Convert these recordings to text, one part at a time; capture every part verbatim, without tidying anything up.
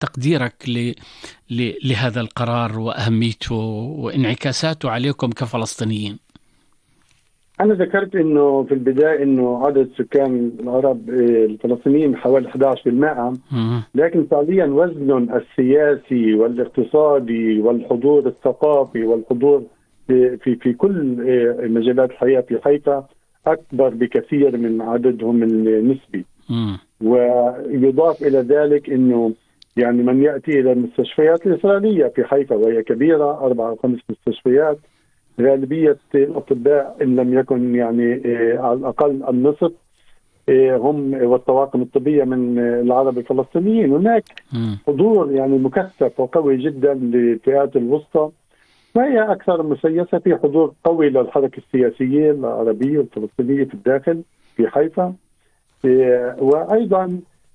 تقديرك ل... ل... لهذا القرار وأهميته وانعكاساته عليكم كفلسطينيين؟ أنا ذكرت إنه في البداية إنه عدد سكان العرب الفلسطينيين حوالي أحد عشر بالمئة، لكن فعليا وزنهم السياسي والاقتصادي والحضور الثقافي والحضور في في كل مجالات الحياة في حيفا أكبر بكثير من عددهم النسبي. ويضاف إلى ذلك إنه يعني من يأتي إلى المستشفيات الإسرائيلية في حيفا وهي كبيرة، أربع أو خمس مستشفيات، غالبية الأطباء إن لم يكن يعني على الأقل النصف هم والطواقم الطبية من العرب الفلسطينيين. هناك حضور يعني مكثف وقوي جدا للفئات الوسطى، وهي أكثر مسيسة في حضور قوي للحركة السياسية العربية والفلسطينية في الداخل في حيفا، وأيضا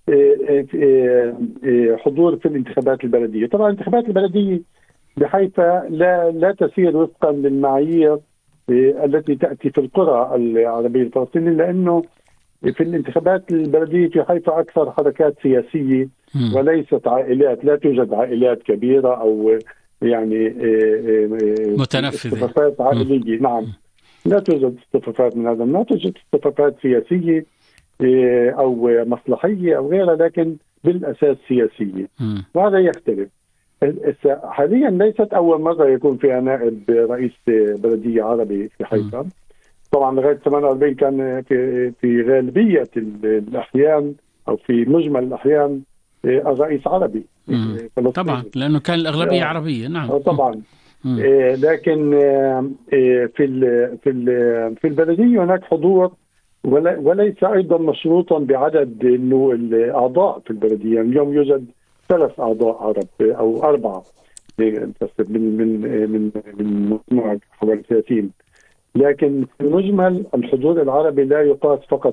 حضور في الانتخابات البلدية. طبعا الانتخابات البلدية بحيفا لا لا تسير وفقا للمعايير التي تأتي في القرى العربية الفلسطينية، لأنه في الانتخابات البلدية في حيفا أكثر حركات سياسية وليست عائلات، لا توجد عائلات كبيرة أو يعني متنفذة اصطفافات عائلية. نعم، لا توجد اصطفافات من هذا النوع، توجد اصطفافات سياسية أو مصلحية أو غيرها، لكن بالأساس سياسية، وهذا يختلف. حاليا ليست أول مرة يكون فيها نائب رئيس بلدية عربي في حيفا. طبعا لغاية ثمانية وأربعين كان في في غالبية الأحيان أو في مجمل الأحيان الرئيس عربي طبعا، لأنه كان الأغلبية آه عربية. نعم طبعا. آه لكن آه في في في البلدية هناك حضور، وليس أيضا مشروطا بعدد إنه الأعضاء في البلدية. اليوم يوجد ثلاث أعضاء عرب أو أربعة من من من من مجموعة حوالي ثلاثين، لكن في المجمل الحضور العربي لا يقاس فقط.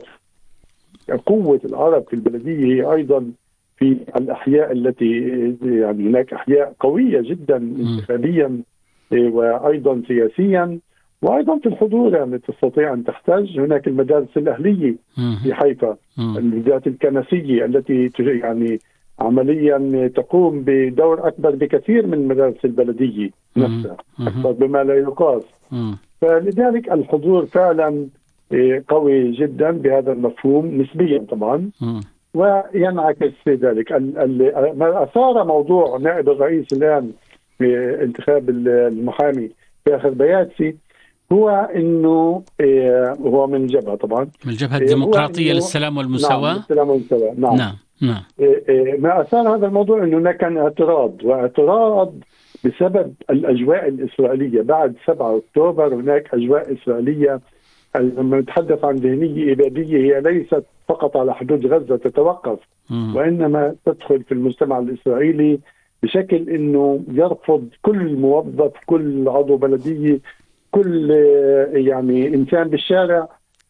قوة العرب في البلدية هي أيضا في الأحياء التي يعني هناك أحياء قوية جدا انتخابيا وأيضا سياسيا، وأيضا في الحضور يعني تستطيع أن تحتاج. هناك المدارس الأهلية في حيفا، المدارس الكنسية التي يعني عمليا تقوم بدور أكبر بكثير من مدارس البلدية نفسها، أكبر بما لا يقاس. فلذلك الحضور فعلا قوي جدا بهذا المفهوم نسبيا طبعا، وينعكس في ذلك ما أثار موضوع نائب الرئيس الآن في انتخاب المحامي في آخر بياتسي، هو انه هو من الجبهه طبعا، من الجبهه الديمقراطيه للسلام والمساواه. نعم، السلام والمساواه. نعم. نعم نعم. ما اثار هذا الموضوع انه هناك كان اعتراض، واعتراض بسبب الاجواء الاسرائيليه بعد سبعة أكتوبر. هناك اجواء اسرائيليه، لما نتحدث عن ذهنيه اباديه، هي ليست فقط على حدود غزه تتوقف، م. وانما تدخل في المجتمع الاسرائيلي بشكل انه يرفض كل موظف، كل عضو بلديه، كل يعني إنسان بالشارع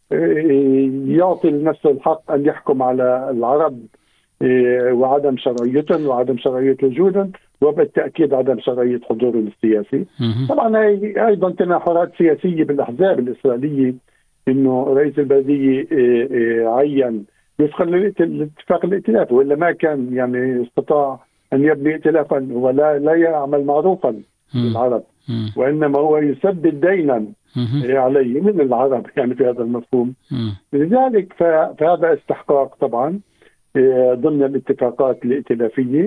يعطي لنفسه الحق أن يحكم على العرب وعدم شرعيتهم وعدم شرعية وجودهم، وبالتأكيد عدم شرعية حضورهم السياسي. طبعا هي أيضا تناحرات سياسية بالأحزاب الإسرائيلية، إنه رئيس البلدية عين وفقا لاتفاق الائتلاف، وإلا ما كان يعني استطاع أن يبني ائتلافا. هو لا لا يعمل معروفا للعرب، وإنما هو يسدد دينا عليه من العرب يعني في هذا المفهوم. لذلك فهذا استحقاق طبعا ضمن الاتفاقات الائتلافية،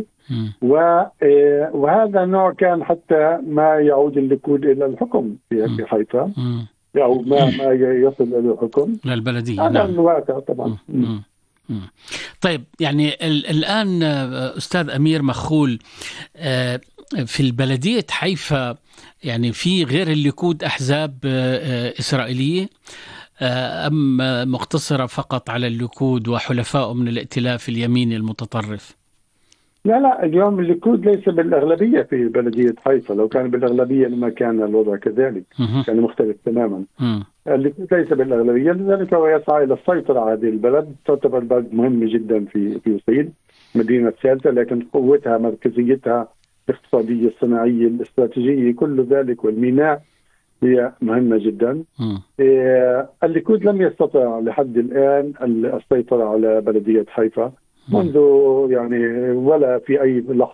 وهذا نوع كان حتى ما يعود الليكود إلى الحكم في حيفا، أو ما ما يصل إلى الحكم للبلدية. هذا الواقع طبعا. مم. مم. طيب، يعني الآن أستاذ أمير مخول، في البلدية حيفا يعني في غير الليكود أحزاب إسرائيلية، أم مقتصرة فقط على الليكود وحلفائه من الائتلاف اليميني المتطرف؟ لا لا، اليوم الليكود ليس بالأغلبية في بلدية حيفا. لو كان بالأغلبية لما كان الوضع كذلك، كان مختلف تماما. الليكود ليس بالأغلبية، لذلك هو يسعى إلى السيطرة على هذه البلد. تعتبر بلد مهمة جدا في في إسرائيل، مدينة ثالثة، لكن قوتها، مركزيتها الاقتصادية، الصناعية، الاستراتيجية، كل ذلك، والميناء هي مهمة جدا. إيه الليكود لم يستطع لحد الآن السيطرة على بلدية حيفا، منذ يعني ولا في أي لحظة